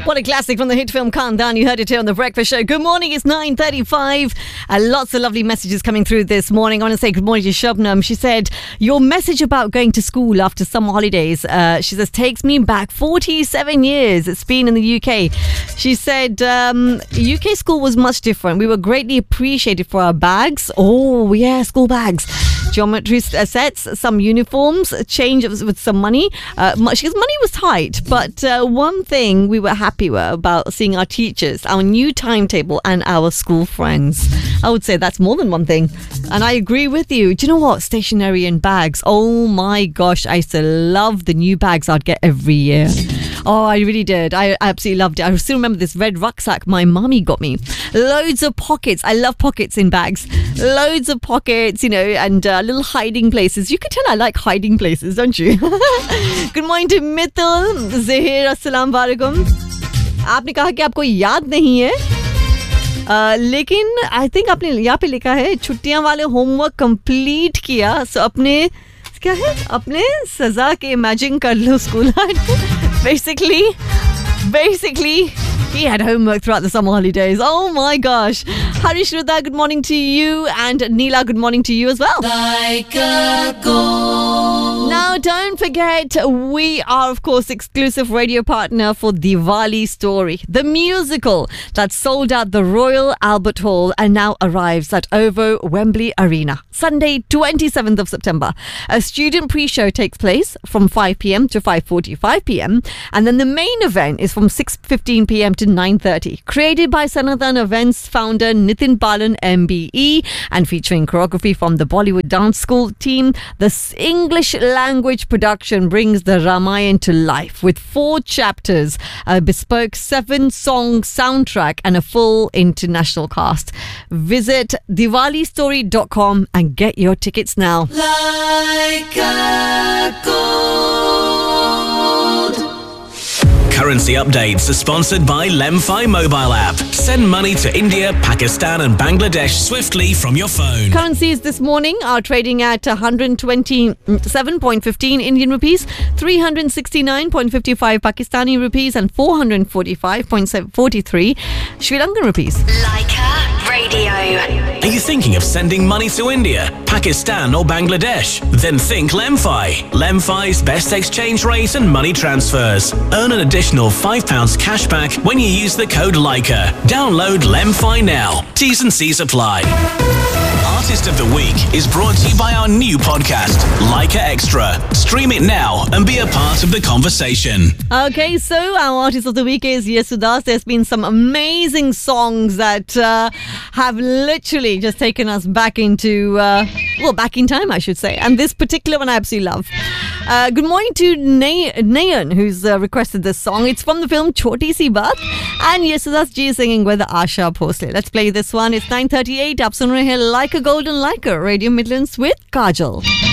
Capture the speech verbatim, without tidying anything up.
What a classic from the hit film Khandan. You heard it here on The Breakfast Show. Good morning, it's nine thirty-five. Uh, lots of lovely messages coming through this morning. I want to say good morning to Shabnam. She said, your message about going to school after summer holidays, uh, she says, takes me back forty-seven years. It's been in the U K. She said, um, U K school was much different. We were greatly appreciated for our bags. Oh, yeah, school bags. Geometry sets, some uniforms, change with some money. Uh, because money was tight, but uh, one thing we were happy with about seeing our teachers, our new timetable, and our school friends. I would say that's more than one thing. And I agree with you. Do you know what? Stationery and bags. Oh my gosh, I used to love the new bags I'd get every year. Oh, I really did. I absolutely loved it. I still remember this red rucksack my mummy got me. Loads of pockets. I love pockets in bags. Loads of pockets, you know, and uh, little hiding places. You can tell I like hiding places, don't you? Good morning to Mithil, Zahir, Assalamu alaikum. आपने कहा कि आपको याद नहीं है, uh, लेकिन I think आपने यहाँ पे लिखा है छुट्टियां वाले होमवर्क कंप्लीट किया. सो अपने क्या है अपने सजा के इमेजिन कर लो school. Basically, basically, he had homework throughout the summer holidays. Oh my gosh. Harish Rudha, good morning to you. And Neela, good morning to you as well. Like a gold. Now, don't forget, we are, of course, exclusive radio partner for Diwali Story, the musical that sold out the Royal Albert Hall and now arrives at OVO Wembley Arena. Sunday, twenty-seventh of September. A student pre-show takes place from five p.m. to five forty-five p.m. And then the main event is from six fifteen p.m. to nine thirty. Created by Sanathan Events founder Nitin Balan M B E and featuring choreography from the Bollywood Dance School team, this English language production brings the Ramayan to life with four chapters, a bespoke seven-song soundtrack and a full international cast. Visit diwali story dot com and get your tickets now. Like a gold. Currency updates are sponsored by Lemfi mobile app. Send money to India, Pakistan and Bangladesh swiftly from your phone. Currencies this morning are trading at one hundred twenty-seven point one five Indian rupees, three hundred sixty-nine point five five Pakistani rupees and four hundred forty-five point four three Sri Lankan rupees. Leica Radio. Are you thinking of sending money to India, Pakistan or Bangladesh? Then think Lemfi. Lemfi's best exchange rate and money transfers. Earn an additional five pounds cash back when you use the code Leica. Download Lemfi now. T's and C's apply. Artist of the Week is brought to you by our new podcast, Leica Extra. Stream it now and be a part of the conversation. Okay, so our Artist of the Week is Yesudas. There's been some amazing songs that uh, have literally just taken us back into, uh, well, back in time, I should say. And this particular one I absolutely love. Uh, good morning to Nay- Nayan, who's uh, requested this song. It's from the film Choti Si Baat. And Yesudas Ji is singing with Asha Bhosle. Let's play this one. It's nine thirty-eight. Aap sun rahe hain Like a Golden Leica, Radio Midlands with Kajal.